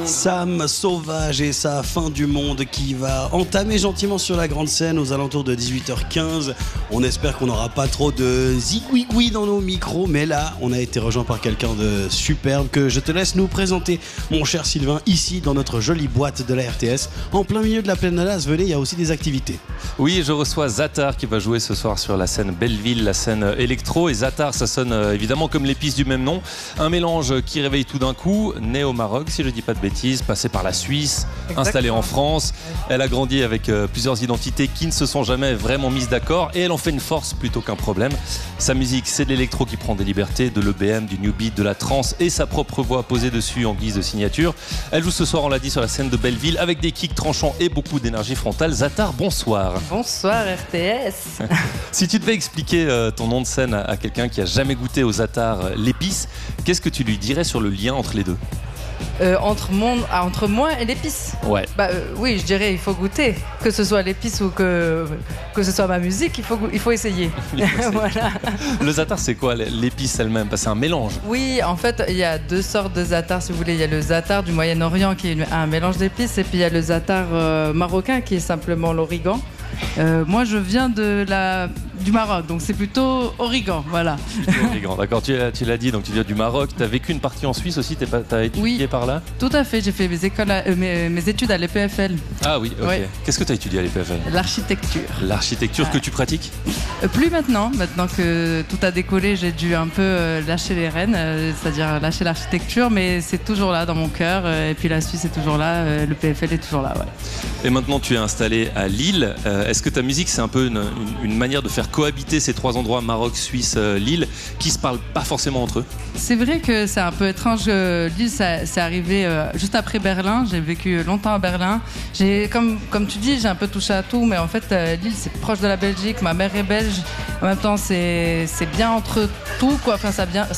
Sam Sauvage et sa fin du monde qui va entamer gentiment sur la grande scène aux alentours de 18h15. On espère qu'on n'aura pas trop de zigouigoui dans nos micros, mais là, on a été rejoint par quelqu'un de superbe que je te laisse nous présenter, mon cher Sylvain, ici dans notre jolie boîte de la RTS. En plein milieu de la plaine de l'As, venez, il y a aussi des activités. Oui, je reçois Zatar qui va jouer ce soir sur la scène Belleville, la scène électro. Et Zatar, ça sonne évidemment comme l'épice du même nom. Un mélange qui réveille tout d'un coup, né au Maroc, si je dis pas de bêtises, passé par la Suisse, installée en France. Elle a grandi avec plusieurs identités qui ne se sont jamais vraiment mises d'accord et elle en fait une force plutôt qu'un problème. Sa musique, c'est de l'électro qui prend des libertés, de l'EBM, du new beat, de la trance et sa propre voix posée dessus en guise de signature. Elle joue ce soir, on l'a dit, sur la scène de Belleville avec des kicks tranchants et beaucoup d'énergie frontale. Zatar, bonsoir. Bonsoir RTS. Si tu devais expliquer ton nom de scène à quelqu'un qui a jamais goûté au Zatar l'épice, qu'est-ce que tu lui dirais sur le lien entre les deux? Entre moi et l'épice. Ouais. Oui, je dirais il faut goûter. Que ce soit l'épice ou que ce soit ma musique, il faut essayer. Voilà. Le Zatar, c'est quoi l'épice elle-même? C'est un mélange. Oui, en fait, il y a deux sortes de Zatar, si vous voulez. Il y a le Zatar du Moyen-Orient qui est un mélange d'épices et puis il y a le Zatar marocain qui est simplement l'origan. Moi, je viens du Maroc, donc c'est plutôt origan, voilà. Origan, d'accord, tu l'as dit, donc tu viens du Maroc, tu as vécu une partie en Suisse aussi, tu as étudié par là? Tout à fait, j'ai fait mes études à l'EPFL. Ah oui, ok. Ouais. Qu'est-ce que tu as étudié à l'EPFL? L'architecture. L'architecture que tu pratiques? Plus maintenant que tout a décollé, j'ai dû un peu lâcher les rênes, c'est-à-dire lâcher l'architecture, mais c'est toujours là dans mon cœur, et puis la Suisse est toujours là, l'EPFL est toujours là, ouais. Et maintenant tu es installé à Lille, est-ce que ta musique c'est un peu une manière de faire cohabiter ces trois endroits, Maroc, Suisse, Lille, qui se parlent pas forcément entre eux? C'est vrai que c'est un peu étrange. Lille, c'est arrivé juste après Berlin. J'ai vécu longtemps à Berlin. Comme tu dis, j'ai un peu touché à tout, mais en fait, Lille, c'est proche de la Belgique. Ma mère est belge. En même temps, c'est bien entre tout, quoi. Enfin,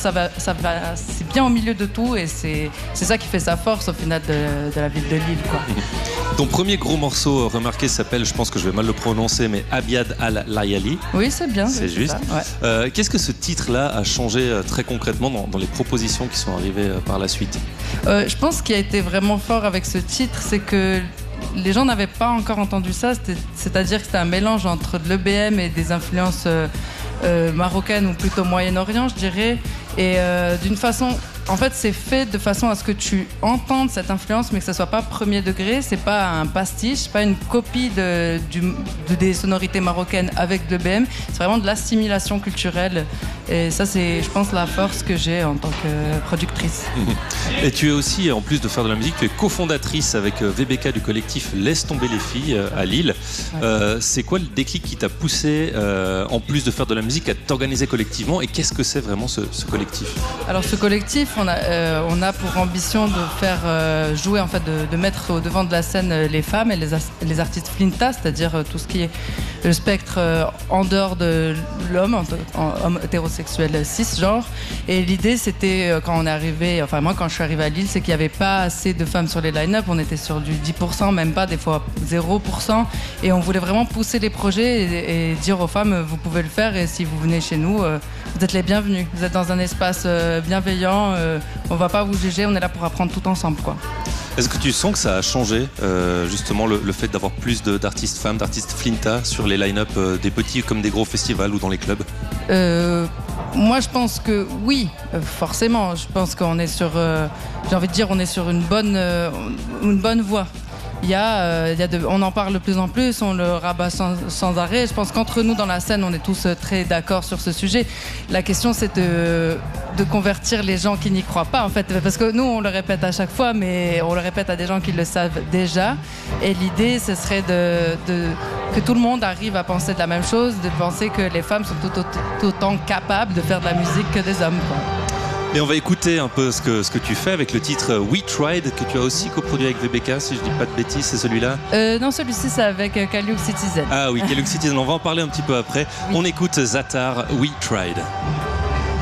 c'est bien au milieu de tout, et c'est ça qui fait sa force au final de la ville de Lille, quoi. Ton premier gros morceau remarqué s'appelle, je pense que je vais mal le prononcer, mais Abiad al-Layali. Oui, c'est bien. C'est juste. Ouais. Qu'est-ce que ce titre-là a changé très concrètement dans les propositions qui sont arrivées par la suite? Je pense qu'il a été vraiment fort avec ce titre, c'est que les gens n'avaient pas encore entendu ça, c'est-à-dire que c'était un mélange entre de l'EBM et des influences marocaines ou plutôt Moyen-Orient, je dirais, et d'une façon... En fait, c'est fait de façon à ce que tu entendes cette influence, mais que ça soit pas premier degré. C'est pas un pastiche, pas une copie des sonorités marocaines avec de l'EBM. C'est vraiment de l'assimilation culturelle. Et ça, c'est, je pense, la force que j'ai en tant que productrice. Et tu es aussi, en plus de faire de la musique, tu es cofondatrice avec VBK du collectif Laisse tomber les filles à Lille. Ouais. C'est quoi le déclic qui t'a poussé, en plus de faire de la musique, à t'organiser collectivement? Et qu'est-ce que c'est vraiment ce collectif? Alors, ce collectif, on a pour ambition de faire jouer, en fait, de mettre au devant de la scène les femmes et les artistes flinta, c'est-à-dire tout ce qui est le spectre en dehors de l'homme, homme hétérosexuel cisgenre. Et l'idée, c'était quand on est arrivé, enfin moi quand je suis arrivée à Lille, c'est qu'il n'y avait pas assez de femmes sur les line-up. On était sur du 10%, même pas, des fois 0%. Et on voulait vraiment pousser les projets et dire aux femmes, vous pouvez le faire, et si vous venez chez nous, vous êtes les bienvenus. Vous êtes dans un espace bienveillant. On va pas vous juger, on est là pour apprendre tout ensemble, quoi. Est-ce que tu sens que ça a changé, justement, le fait d'avoir plus d'artistes femmes, d'artistes flinta sur les line-up des petits comme des gros festivals ou dans les clubs? Moi, je pense que oui, forcément. Je pense qu'on est sur, j'ai envie de dire, on est sur une bonne voie. On en parle de plus en plus, on le rabat sans arrêt. Je pense qu'entre nous, dans la scène, on est tous très d'accord sur ce sujet. La question, c'est de convertir les gens qui n'y croient pas, en fait. Parce que nous, on le répète à chaque fois, mais on le répète à des gens qui le savent déjà. Et l'idée, ce serait que tout le monde arrive à penser de la même chose, de penser que les femmes sont tout autant capables de faire de la musique que des hommes, quoi. Et on va écouter un peu ce que tu fais avec le titre We Tried, que tu as aussi coproduit avec VBK, si je dis pas de bêtises, c'est celui-là? Non, celui-ci c'est avec Kaliouk Citizen. Ah oui, Kaliouk Citizen, on va en parler un petit peu après. Oui. On écoute Zatar, We Tried.